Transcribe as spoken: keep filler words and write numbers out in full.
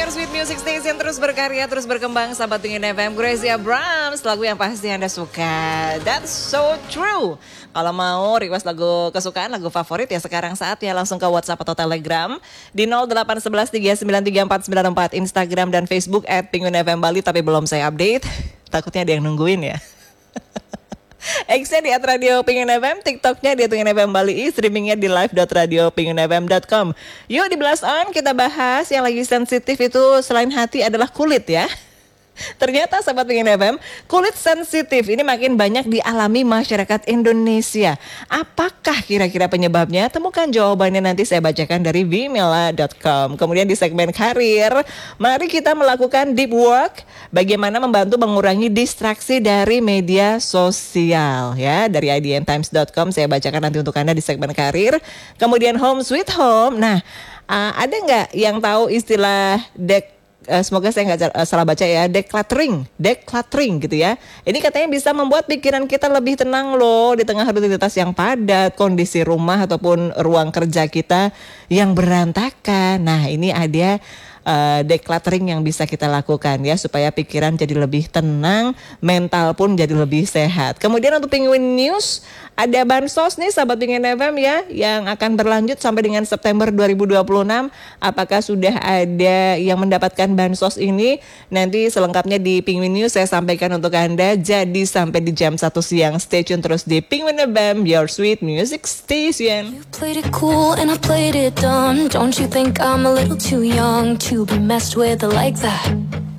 Your Sweet Music Station terus berkarya, terus berkembang. Sahabat Pingin F M, Gracie Abrams, lagu yang pasti Anda suka. That's so true. Kalau mau request lagu kesukaan, lagu favorit ya sekarang saatnya langsung ke WhatsApp atau Telegram di nol delapan satu satu tiga sembilan tiga empat sembilan empat, Instagram dan Facebook at Pingin F M Bali, tapi belum saya update. Takutnya ada yang nungguin ya. X-nya di at Radio Pingin F M, TikToknya di Pingin F M Bali, streamingnya di live dot radio pingin f m dot com. Yuk di Blast On kita bahas yang lagi sensitif itu selain hati adalah kulit ya. Ternyata sahabat Pingin F M, kulit sensitif ini makin banyak dialami masyarakat Indonesia. Apakah kira-kira penyebabnya? Temukan jawabannya nanti saya bacakan dari vimela dot com. Kemudian di segmen karir, mari kita melakukan deep work. Bagaimana membantu mengurangi distraksi dari media sosial ya. Dari i d n times dot com saya bacakan nanti untuk Anda di segmen karir. Kemudian home sweet home. Nah, uh, ada nggak yang tahu istilah dek? Uh, semoga saya nggak uh, salah baca ya, decluttering, decluttering gitu ya. Ini katanya bisa membuat pikiran kita lebih tenang loh di tengah rutinitas yang padat, kondisi rumah ataupun ruang kerja kita yang berantakan. Nah ini ada uh, decluttering yang bisa kita lakukan ya supaya pikiran jadi lebih tenang, mental pun jadi lebih sehat. Kemudian untuk Penguin News ada bansos nih sahabat Pingin F M ya yang akan berlanjut sampai dengan September dua ribu dua puluh enam. Apakah sudah ada yang mendapatkan bansos ini? Nanti selengkapnya di Penguin News saya sampaikan untuk Anda. Jadi sampai di jam satu siang stay tune terus di Penguin F M, Your Sweet Music Station. You played it cool and I played it dumb. Don't you think I'm a little too young to be messed with like that?